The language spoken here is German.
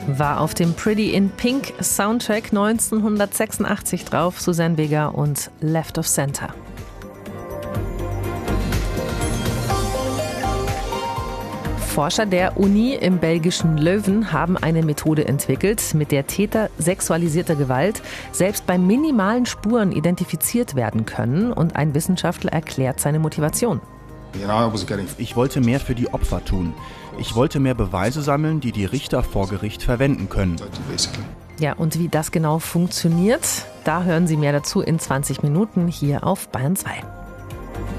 War auf dem Pretty in Pink Soundtrack 1986 drauf, Suzanne Vega und Left of Center. Forscher der Uni im belgischen Leuven haben eine Methode entwickelt, mit der Täter sexualisierter Gewalt selbst bei minimalen Spuren identifiziert werden können, und ein Wissenschaftler erklärt seine Motivation. Ich wollte mehr für die Opfer tun. Ich wollte mehr Beweise sammeln, die die Richter vor Gericht verwenden können. Ja, und wie das genau funktioniert, da hören Sie mehr dazu in 20 Minuten hier auf Bayern 2.